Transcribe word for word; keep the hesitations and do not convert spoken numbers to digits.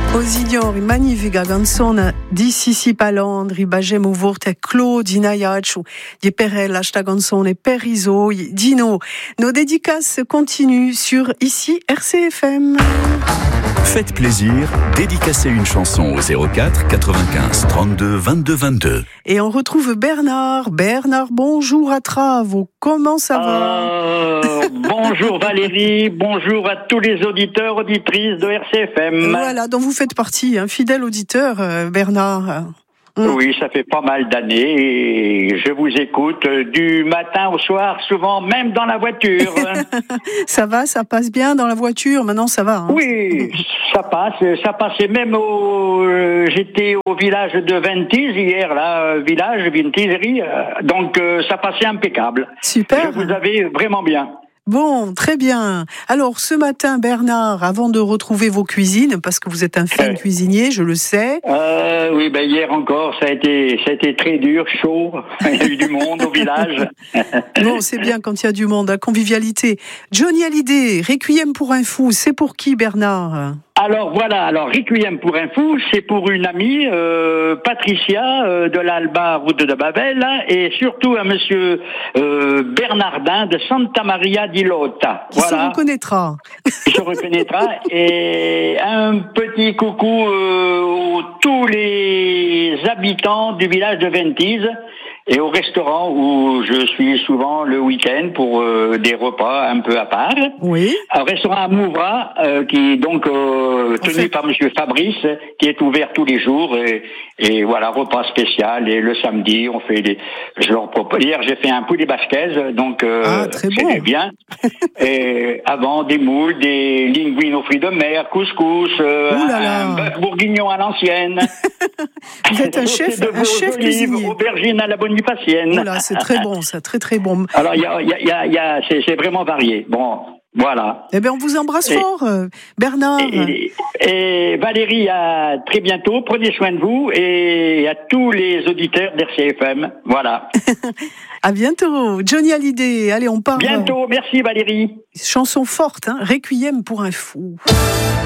Signori, magnifica canzone di Sissi Palandri, bagemo vorte Claudina Iaccio, di Perella, sta canzone per i suoi. Dino, nos dédicaces continuent sur ici R C F M. Faites plaisir, dédicacez une chanson au zéro quatre quatre-vingt-quinze trente-deux vingt-deux vingt-deux. Et on retrouve Bernard. Bernard, bonjour à Travo. Comment ça va euh, Bonjour Valérie, bonjour à tous les auditeurs, auditrices de R C F M. Voilà, dont vous faites partie, un fidèle auditeur, euh, Bernard. Oui, ça fait pas mal d'années et je vous écoute du matin au soir, souvent même dans la voiture. Ça va, ça passe bien dans la voiture, maintenant ça va. Hein. Oui, ça passe, ça passait même au... Euh, j'étais au village de Ventis hier, là, village, Ventiseri, euh, donc euh, ça passait impeccable. Super. Je vous avais vraiment bien. Bon, très bien. Alors, ce matin, Bernard, avant de retrouver vos cuisines, parce que vous êtes un fin ouais. cuisinier, je le sais. Euh, oui, ben hier encore, ça a été, ça a été très dur, chaud. Il y a eu du monde au village. Bon, c'est bien quand il y a du monde, la convivialité. Johnny Hallyday, Requiem pour un fou, c'est pour qui, Bernard ? Alors voilà, alors Requiem pour un fou, c'est pour une amie, euh, Patricia euh, de l'Alba, route de Babel, et surtout un monsieur euh, Bernardin de Santa Maria di Lota. Qui voilà. se reconnaîtra. Qui se reconnaîtra. Et un petit coucou euh, aux tous les habitants du village de Ventis. Et au restaurant où je suis souvent le week-end pour euh, des repas un peu à part. Oui. Un restaurant à Mouvra, euh, qui est donc euh, tenu fait... par Monsieur Fabrice, qui est ouvert tous les jours. Et, et voilà, repas spécial. Et le samedi, on fait des... Je leur propose... Hier, j'ai fait un poulet basquaise, donc euh, ah, très bon. c'était bien. Et avant, des moules, des linguines aux fruits de mer, couscous, euh, un bœuf bourguignon à l'ancienne. Vous êtes un chef, un chef cuisinier. Aubergine à la bonne Bonifacienne. Voilà, c'est très bon, ça, très très bon. Alors, il y a, il y a, il y a, c'est, c'est vraiment varié. Bon, voilà. Eh bien, on vous embrasse et, fort, euh, Bernard. Et, et Valérie, à très bientôt. Prenez soin de vous et à tous les auditeurs d'R C F M. Voilà. À bientôt. Johnny Hallyday. Allez, on part. Bientôt. Merci, Valérie. Chanson forte, hein. Requiem pour un fou.